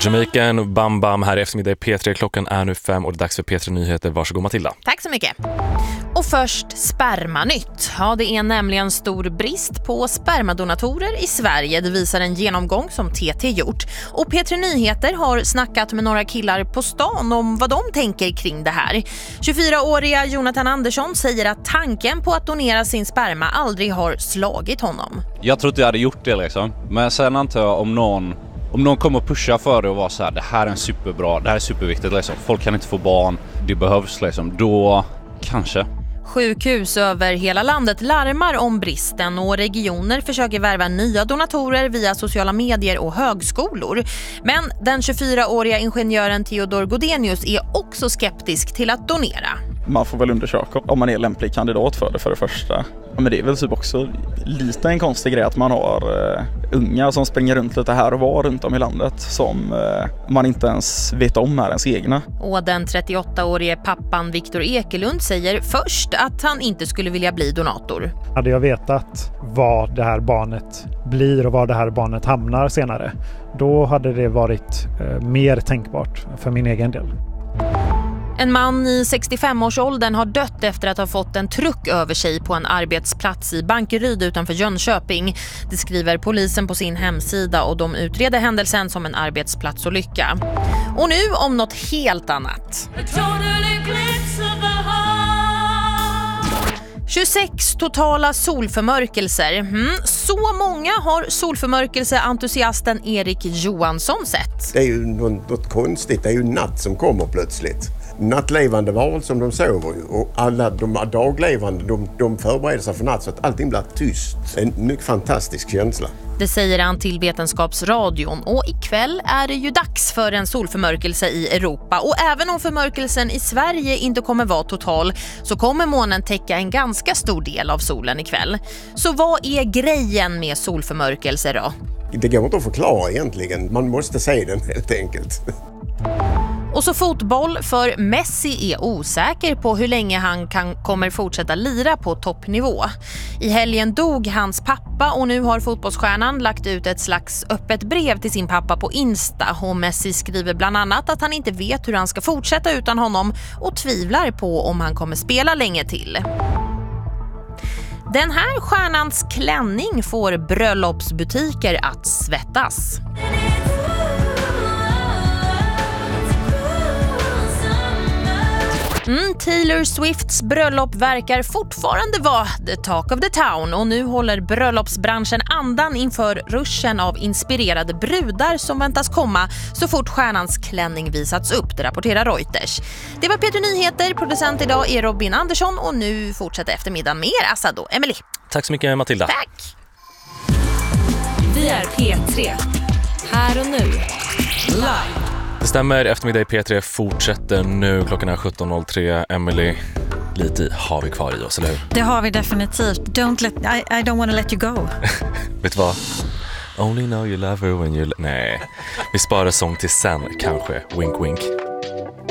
Jamaican Bam Bam här i eftermiddag i P3. Klockan är nu 5 och det är dags för P3 Nyheter. Varsågod Matilda. Tack så mycket. Och först spermanytt. Ja, det är nämligen stor brist på spermadonatorer i Sverige. Det visar en genomgång som TT gjort. Och P3 Nyheter har snackat med några killar på stan om vad de tänker kring det här. 24-åriga Jonathan Andersson säger att tanken på att donera sin sperma aldrig har slagit honom. Jag tror inte jag hade gjort det liksom. Men sen antar jag om någon kommer att pusha för det och vara så här: det här är superbra, det här är superviktigt liksom. Folk kan inte få barn, det behövs liksom. Då kanske. Sjukhus över hela landet larmar om bristen och regioner försöker värva nya donatorer via sociala medier och högskolor. Men den 24-åriga ingenjören Theodor Godenius är också skeptisk till att donera. Man får väl undersöka om man är lämplig kandidat för det första. Men det är väl typ också lite en konstig grej att man har unga som springer runt lite här och var runt om i landet som man inte ens vet om är ens egna. Och den 38-årige pappan Viktor Ekelund säger först att han inte skulle vilja bli donator. Hade jag vetat vad det här barnet blir och var det här barnet hamnar senare, då hade det varit mer tänkbart för min egen del. En man i 65-årsåldern har dött efter att ha fått en truck över sig på en arbetsplats i Bankeryd utanför Jönköping. Det skriver polisen på sin hemsida och de utreder händelsen som en arbetsplatsolycka. Och nu om något helt annat. 26 totala solförmörkelser. Så många har solförmörkelseentusiasten Erik Johansson sett. Det är ju något konstigt, det är ju natt som kommer plötsligt. Nattlevande varelser som de sover ju, och alla de daglevande de förbereder sig för natt så att allting blir tyst. En mycket fantastisk känsla. Det säger han till Vetenskapsradion och ikväll är det ju dags för en solförmörkelse i Europa. Och även om förmörkelsen i Sverige inte kommer vara total så kommer månen täcka en ganska stor del av solen ikväll. Så vad är grejen med solförmörkelser då? Det går inte att förklara egentligen, man måste se den helt enkelt. Och så fotboll, för Messi är osäker på hur länge han kommer fortsätta lira på toppnivå. I helgen dog hans pappa och nu har fotbollsstjärnan lagt ut ett slags öppet brev till sin pappa på Insta. Och Messi skriver bland annat att han inte vet hur han ska fortsätta utan honom och tvivlar på om han kommer spela länge till. Den här stjärnans klänning får bröllopsbutiker att svettas. Taylor Swifts bröllop verkar fortfarande vara the talk of the town och nu håller bröllopsbranschen andan inför ruschen av inspirerade brudar som väntas komma så fort stjärnans klänning visats upp, det rapporterar Reuters. Det var P3 Nyheter, producent idag är Robin Andersson och nu fortsätter eftermiddagen med Assad och Emily. Tack så mycket Matilda. Tack! Vi är P3, här och nu, live. Det stämmer, eftermiddag i P3 fortsätter nu. Klockan är 17.03. Emily, lite har vi kvar i oss, eller hur? Det har vi definitivt. I don't want to let you go. Vet du vad? Only know you love her when you... Nej, vi sparar sång till sen, kanske. Wink, wink.